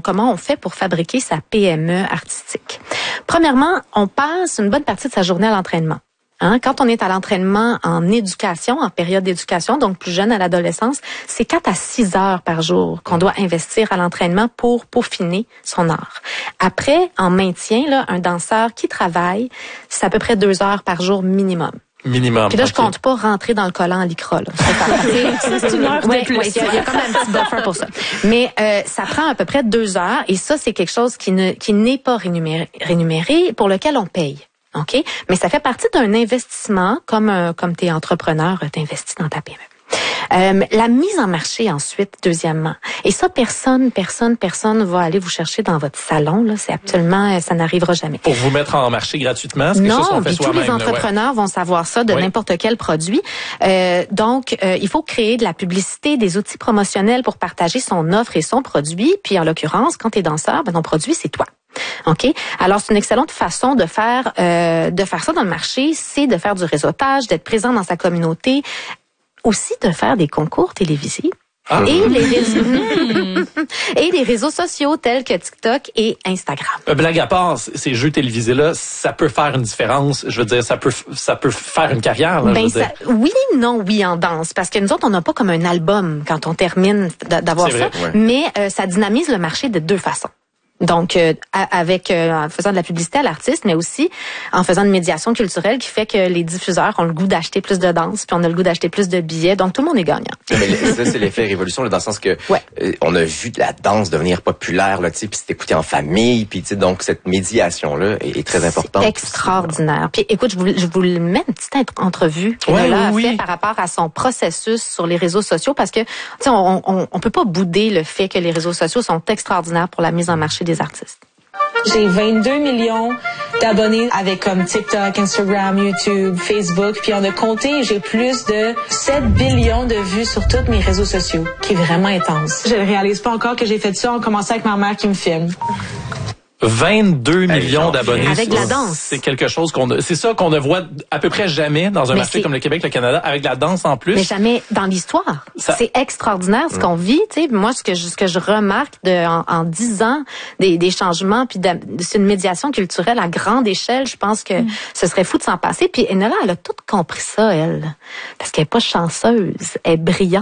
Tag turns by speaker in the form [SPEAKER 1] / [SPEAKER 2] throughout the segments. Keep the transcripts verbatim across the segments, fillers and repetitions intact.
[SPEAKER 1] comment on fait pour fabriquer sa P M E artistique. Premièrement, on passe une bonne partie de sa journée à l'entraînement. Hein, quand on est à l'entraînement en éducation, en période d'éducation, donc plus jeune à l'adolescence, c'est quatre à six heures par jour qu'on doit investir à l'entraînement pour peaufiner son art. Après, en maintien, là, un danseur qui travaille, c'est à peu près deux heures par jour minimum.
[SPEAKER 2] Minimum.
[SPEAKER 1] Puis là,
[SPEAKER 2] okay.
[SPEAKER 1] je compte pas rentrer dans le collant en lycra, là.
[SPEAKER 3] Ça, c'est une heure
[SPEAKER 1] ouais,
[SPEAKER 3] de plus.
[SPEAKER 1] Ouais, il y, a, il y a quand même un petit buffer pour ça. Mais euh, ça prend à peu près deux heures et ça, c'est quelque chose qui ne qui n'est pas rémunéré, rémunéré pour lequel on paye. OK? Mais ça fait partie d'un investissement, comme euh, comme t'es entrepreneur, t'investis dans ta P M E. Euh, la mise en marché ensuite, deuxièmement. Et ça, personne, personne, personne va aller vous chercher dans votre salon. Là, c'est absolument, ça n'arrivera jamais.
[SPEAKER 2] Pour vous mettre en marché gratuitement, c'est quelque chose qu'on fait
[SPEAKER 1] soi-même. Non, tous les entrepreneurs ouais. vont savoir ça de oui. n'importe quel produit. Euh, donc, euh, il faut créer de la publicité, des outils promotionnels pour partager son offre et son produit. Puis, en l'occurrence, quand t'es danseur, ben, ton produit, c'est toi. OK? Alors, c'est une excellente façon de faire euh, de faire ça dans le marché, c'est de faire du réseautage, d'être présent dans sa communauté, aussi de faire des concours télévisés. Ah. Et les réseaux et les réseaux sociaux tels que TikTok et Instagram.
[SPEAKER 2] Euh, blague à part, ces jeux télévisés là, ça peut faire une différence. Je veux dire, ça peut ça peut faire une carrière. Là,
[SPEAKER 1] ben
[SPEAKER 2] je veux
[SPEAKER 1] ça,
[SPEAKER 2] dire.
[SPEAKER 1] oui, non, oui en danse, parce que nous autres on n'a pas comme un album quand on termine d'avoir
[SPEAKER 2] C'est
[SPEAKER 1] ça,
[SPEAKER 2] vrai, ouais.
[SPEAKER 1] mais euh, ça dynamise le marché de deux façons. Donc, euh, avec euh, en faisant de la publicité à l'artiste, mais aussi en faisant une médiation culturelle qui fait que les diffuseurs ont le goût d'acheter plus de danse, puis on a le goût d'acheter plus de billets. Donc, tout le monde est gagnant.
[SPEAKER 4] Mais ça, c'est l'effet révolution, là, dans le sens que
[SPEAKER 1] ouais.
[SPEAKER 4] euh, on a vu de la danse devenir populaire, là, tu sais, puis c'est écouté en famille, puis tu sais, donc cette médiation-là est, est très importante.
[SPEAKER 1] C'est extraordinaire. Aussi. Puis, écoute, je vous, je vous mets une petite entrevue que
[SPEAKER 2] ouais,
[SPEAKER 1] là
[SPEAKER 2] oui,
[SPEAKER 1] a fait
[SPEAKER 2] oui.
[SPEAKER 1] par rapport à son processus sur les réseaux sociaux, parce que, tu sais, on, on, on peut pas bouder le fait que les réseaux sociaux sont extraordinaires pour la mise en marché des artistes.
[SPEAKER 5] J'ai vingt-deux millions d'abonnés avec comme TikTok, Instagram, YouTube, Facebook. Puis on a compté, j'ai plus de sept billions de vues sur tous mes réseaux sociaux, qui est vraiment intense. Je ne réalise pas encore que j'ai fait ça en commençant avec ma mère qui me filme.
[SPEAKER 2] vingt-deux millions d'abonnés.
[SPEAKER 1] Avec la danse.
[SPEAKER 2] C'est quelque chose qu'on a, c'est ça qu'on ne voit à peu près jamais dans un
[SPEAKER 1] mais
[SPEAKER 2] marché comme le Québec, le Canada, avec la danse en plus.
[SPEAKER 1] Mais jamais dans l'histoire. Ça... C'est extraordinaire ce qu'on vit, tu sais. Moi, ce que je, ce que je remarque de, en, en dix ans, des, des changements, puis de, c'est une médiation culturelle à grande échelle. Je pense que mm. ce serait fou de s'en passer. Puis Enola, elle a tout compris ça, elle. Parce qu'elle est pas chanceuse. Elle est brillante.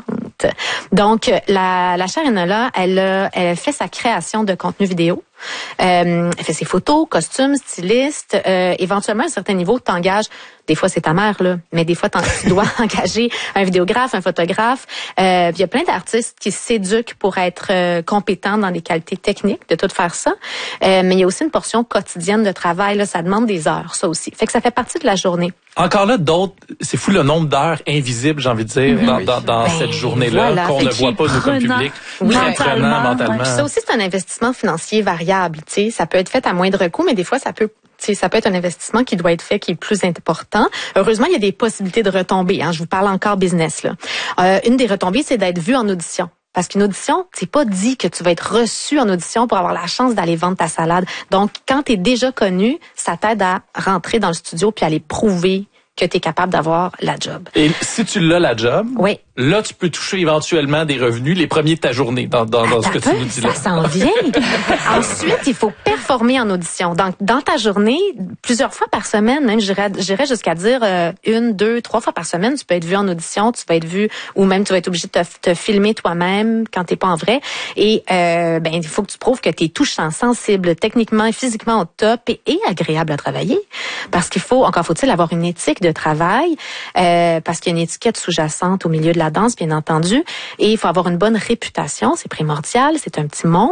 [SPEAKER 1] Donc, la, la chère Enola, elle a, elle a fait sa création de contenu vidéo. Euh, elle fait ses photos, costumes, styliste. Euh, éventuellement, à un certain niveau, t'engages. Des fois, c'est ta mère, là. Mais des fois, tu dois engager un vidéographe, un photographe. Euh, il y a plein d'artistes qui s'éduquent pour être euh, compétents dans les qualités techniques de tout faire ça. Euh, mais il y a aussi une portion quotidienne de travail. Là, ça demande des heures, ça aussi. Fait que ça fait partie de la journée.
[SPEAKER 2] Encore là, d'autres, c'est fou le nombre d'heures invisibles, j'ai envie de dire, mm-hmm. dans, dans, dans
[SPEAKER 1] ben,
[SPEAKER 2] cette journée-là,
[SPEAKER 1] voilà.
[SPEAKER 2] qu'on
[SPEAKER 1] fait
[SPEAKER 2] ne voit pas, nous, comme public.
[SPEAKER 1] Oui,
[SPEAKER 2] très prenant mentalement.
[SPEAKER 1] Ouais. Ça aussi, c'est un investissement financier variable. Tu sais, ça peut être fait à moindre coût, mais des fois, ça peut T'sais, ça peut être un investissement qui doit être fait, qui est plus important. Heureusement, il y a des possibilités de retombées. Hein. Je vous parle encore business. Là. Euh, une des retombées, c'est d'être vu en audition. Parce qu'une audition, c'est pas dit que tu vas être reçu en audition pour avoir la chance d'aller vendre ta salade. Donc, quand tu es déjà connu, ça t'aide à rentrer dans le studio puis aller prouver que tu es capable d'avoir la job.
[SPEAKER 2] Et si tu l'as, la job,
[SPEAKER 1] oui.
[SPEAKER 2] là, tu peux toucher éventuellement des revenus, les premiers de ta journée, dans, dans, dans ce que
[SPEAKER 1] peu,
[SPEAKER 2] tu nous dis là.
[SPEAKER 1] Ça s'en vient. Ensuite, il faut performer en audition. Donc, dans ta journée, plusieurs fois par semaine, même j'irais, j'irais jusqu'à dire euh, une, deux, trois fois par semaine, tu peux être vu en audition, tu vas être vu, ou même tu vas être obligé de te, te filmer toi-même quand t'es pas en vrai. Et euh, ben, il faut que tu prouves que t'es touchant, sensible, techniquement et physiquement au top et, et agréable à travailler. Parce qu'il faut, encore faut-il avoir une éthique de travail, euh, parce qu'il y a une étiquette sous-jacente au milieu de la danse, bien entendu, et il faut avoir une bonne réputation, c'est primordial, c'est un petit monde.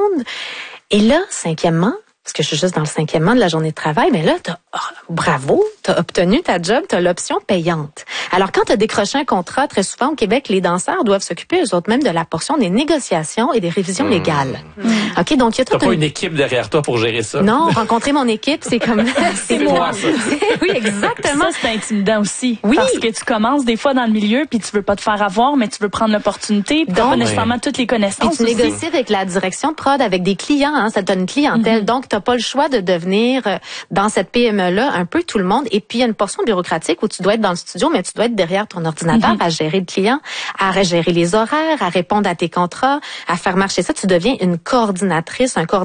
[SPEAKER 1] Et là, cinquièmement, parce que je suis juste dans le cinquièmement de la journée de travail, mais là, t'as, oh, bravo, t'as obtenu ta job, t'as l'option payante. Alors, quand t'as décroché un contrat, très souvent au Québec, les danseurs doivent s'occuper eux autres même de la portion des négociations et des révisions mmh. légales. Mmh. OK, donc il y a tout
[SPEAKER 2] T'as pas une équipe derrière toi pour gérer ça.
[SPEAKER 1] Non, rencontrer mon équipe, c'est comme
[SPEAKER 3] c'est moi. Ça.
[SPEAKER 1] Oui, exactement.
[SPEAKER 3] Ça, c'est intimidant aussi.
[SPEAKER 1] Oui.
[SPEAKER 3] Parce que tu commences des fois dans le milieu, puis tu veux pas te faire avoir, mais tu veux prendre l'opportunité, puis t'as pas nécessairement toutes les connaissances.
[SPEAKER 1] Puis tu négocies avec la direction de prod, avec des clients, hein, ça te donne une clientèle. Mm-hmm. Donc, t'as pas le choix de devenir, euh, dans cette P M E-là, un peu tout le monde. Et puis, il y a une portion bureaucratique où tu dois être dans le studio, mais tu dois être derrière ton ordinateur mm-hmm. à gérer le client, à gérer les horaires, à répondre à tes contrats, à faire marcher ça. Tu deviens une coordinatrice, un coordinateur